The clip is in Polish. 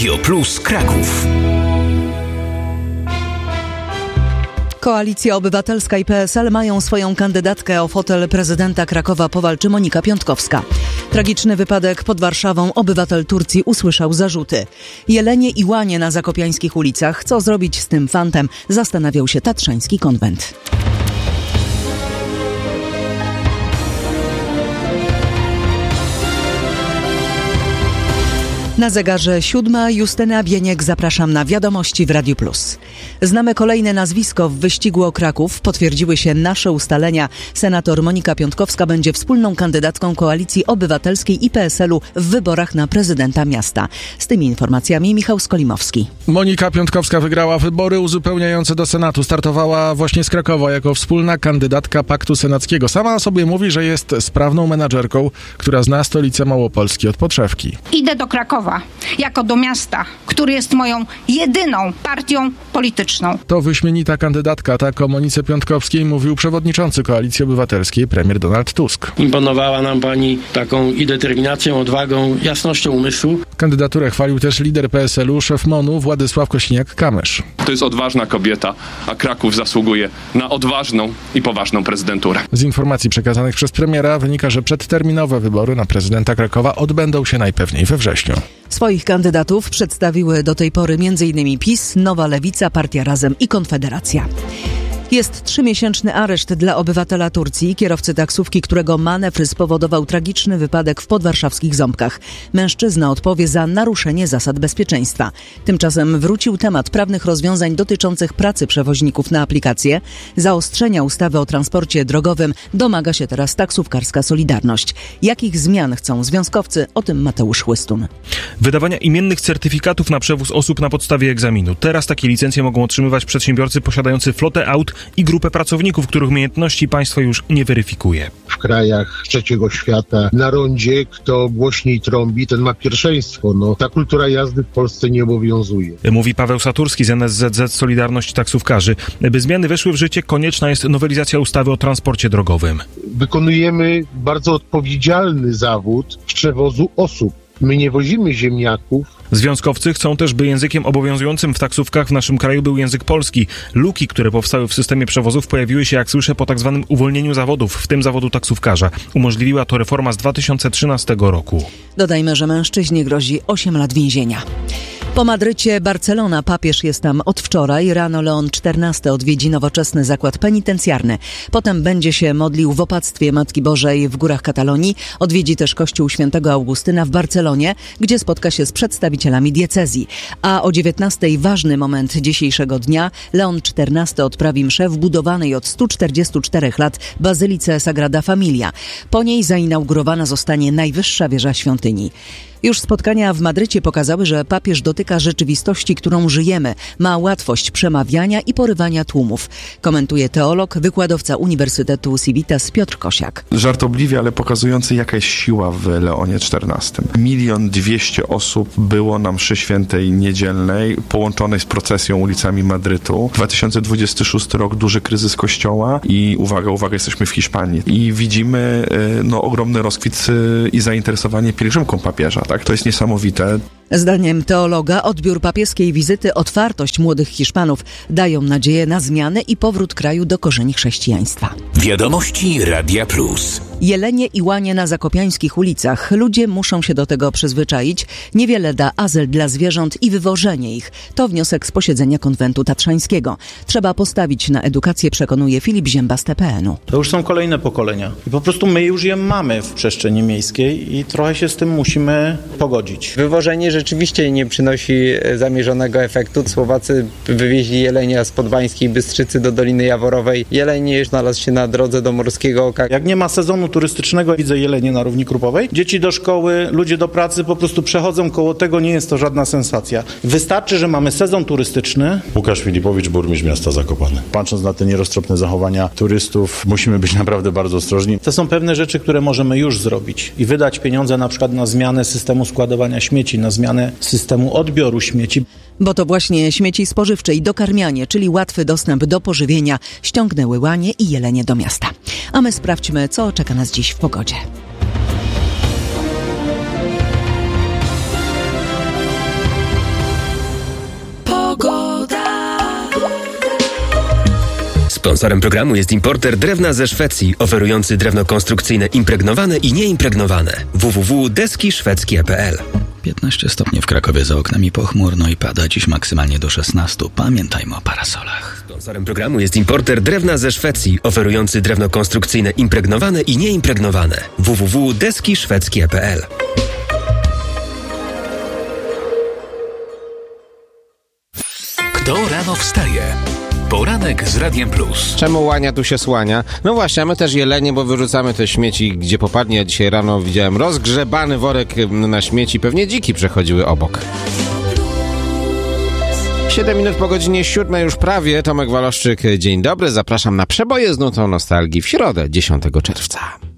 Radio Plus Kraków. Koalicja Obywatelska i PSL mają swoją kandydatkę o fotel prezydenta Krakowa powalczy Monika Piątkowska. Tragiczny wypadek pod Warszawą. Obywatel Turcji usłyszał zarzuty. Jelenie i łanie na zakopiańskich ulicach. Co zrobić z tym fantem? Zastanawiał się Tatrzański Konwent. Na zegarze 7. Justyna Bieniek, zapraszam na wiadomości w Radiu Plus. Znamy kolejne nazwisko w wyścigu o Kraków. Potwierdziły się nasze ustalenia. Senator Monika Piątkowska będzie wspólną kandydatką Koalicji Obywatelskiej i PSL-u w wyborach na prezydenta miasta. Z tymi informacjami Michał Skolimowski. Monika Piątkowska wygrała wybory uzupełniające do Senatu. Startowała właśnie z Krakowa jako wspólna kandydatka Paktu Senackiego. Sama o sobie mówi, że jest sprawną menadżerką, która zna stolicę Małopolski od podszewki. Idę do Krakowa jako do miasta, który jest moją jedyną partią polityczną. To wyśmienita kandydatka, tak o Monice Piątkowskiej mówił przewodniczący Koalicji Obywatelskiej premier Donald Tusk. Imponowała nam pani taką i determinacją, odwagą, jasnością umysłu. Kandydaturę chwalił też lider PSL-u, szef MON-u Władysław Kosiniak-Kamysz. To jest odważna kobieta, a Kraków zasługuje na odważną i poważną prezydenturę. Z informacji przekazanych przez premiera wynika, że przedterminowe wybory na prezydenta Krakowa odbędą się najpewniej we wrześniu. Swoich kandydatów przedstawiły do tej pory m.in. PiS, Nowa Lewica, Partia Razem i Konfederacja. Jest 3-miesięczny areszt dla obywatela Turcji, kierowcy taksówki, którego manewr spowodował tragiczny wypadek w podwarszawskich Ząbkach. Mężczyzna odpowie za naruszenie zasad bezpieczeństwa. Tymczasem wrócił temat prawnych rozwiązań dotyczących pracy przewoźników na aplikację. Zaostrzenia ustawy o transporcie drogowym domaga się teraz taksówkarska Solidarność. Jakich zmian chcą związkowcy? O tym Mateusz Chłystun. Wydawania imiennych certyfikatów na przewóz osób na podstawie egzaminu. Teraz takie licencje mogą otrzymywać przedsiębiorcy posiadający flotę aut i grupę pracowników, których umiejętności państwo już nie weryfikuje. W krajach trzeciego świata na rondzie kto głośniej trąbi, ten ma pierwszeństwo. Ta kultura jazdy w Polsce nie obowiązuje. Mówi Paweł Saturski z NSZZ Solidarność Taksówkarzy. By zmiany weszły w życie, konieczna jest nowelizacja ustawy o transporcie drogowym. Wykonujemy bardzo odpowiedzialny zawód przewozu osób. My nie wozimy ziemniaków. Związkowcy chcą też, by językiem obowiązującym w taksówkach w naszym kraju był język polski. Luki, które powstały w systemie przewozów, pojawiły się, jak słyszę, po tak zwanym uwolnieniu zawodów, w tym zawodu taksówkarza. Umożliwiła to reforma z 2013 roku. Dodajmy, że mężczyźnie grozi 8 lat więzienia. Po Madrycie Barcelona. Papież jest tam od wczoraj. Rano Leon XIV odwiedzi nowoczesny zakład penitencjarny. Potem będzie się modlił w opactwie Matki Bożej w górach Katalonii. Odwiedzi też kościół Świętego Augustyna w Barcelonie, gdzie spotka się z przedstawicielami diecezji. A o 19:00 ważny moment dzisiejszego dnia. Leon XIV odprawi mszę w budowanej od 144 lat bazylice Sagrada Familia. Po niej zainaugurowana zostanie najwyższa wieża świątyni. Już spotkania w Madrycie pokazały, że papież dotyka rzeczywistości, którą żyjemy. Ma łatwość przemawiania i porywania tłumów. Komentuje teolog, wykładowca Uniwersytetu Civitas Piotr Kosiak. Żartobliwie, ale pokazujący, jaka jest siła w Leonie XIV. 1 200 000 osób było na mszy świętej niedzielnej, połączonej z procesją ulicami Madrytu. 2026 rok, duży kryzys kościoła i uwaga, jesteśmy w Hiszpanii. I widzimy ogromny rozkwit i zainteresowanie pielgrzymką papieża. Tak, to jest niesamowite. Zdaniem teologa odbiór papieskiej wizyty, otwartość młodych Hiszpanów dają nadzieję na zmianę i powrót kraju do korzeni chrześcijaństwa. Wiadomości Radia Plus. Jelenie i łanie na zakopiańskich ulicach. Ludzie muszą się do tego przyzwyczaić. Niewiele da azyl dla zwierząt i wywożenie ich. To wniosek z posiedzenia konwentu tatrzańskiego. Trzeba postawić na edukację, przekonuje Filip Zięba z TPN-u. To już są kolejne pokolenia. I po prostu my już je mamy w przestrzeni miejskiej i trochę się z tym musimy pogodzić. Wywożenie rzeczywiście nie przynosi zamierzonego efektu. Słowacy wywieźli jelenia z Podbańskiej Bystrzycy do Doliny Jaworowej. Jeleń znalazł się na drodze do Morskiego Oka. Jak nie ma sezonu turystycznego, widzę jelenie na Równi Krupowej. Dzieci do szkoły, ludzie do pracy po prostu przechodzą koło tego, nie jest to żadna sensacja. Wystarczy, że mamy sezon turystyczny. Łukasz Filipowicz, burmistrz miasta Zakopane. Patrząc na te nieroztropne zachowania turystów, musimy być naprawdę bardzo ostrożni. To są pewne rzeczy, które możemy już zrobić i wydać pieniądze na przykład na zmianę systemu składowania śmieci, na zmianę systemu odbioru śmieci. Bo to właśnie śmieci spożywcze i dokarmianie, czyli łatwy dostęp do pożywienia, ściągnęły łanie i jelenie do miasta. A my sprawdźmy, co czeka nas dziś w pogodzie. Sponsorem programu jest importer drewna ze Szwecji, oferujący drewno konstrukcyjne impregnowane i nieimpregnowane. www.deskiszwedzkie.pl 15 stopni w Krakowie, za oknami pochmurno i pada dziś maksymalnie do 16. Pamiętajmy o parasolach. Sponsorem programu jest importer drewna ze Szwecji, oferujący drewno konstrukcyjne impregnowane i nieimpregnowane. www.deskiszwedzkie.pl Kto rano wstaje? Poranek z Radiem Plus. Czemu łania tu się słania? No właśnie, a my też jelenie, bo wyrzucamy te śmieci gdzie popadnie. Ja dzisiaj rano widziałem rozgrzebany worek na śmieci. Pewnie dziki przechodziły obok. 7 minut po godzinie 7 już prawie. Tomek Waloszczyk, dzień dobry. Zapraszam na przeboje z nutą nostalgii w środę, 10 czerwca.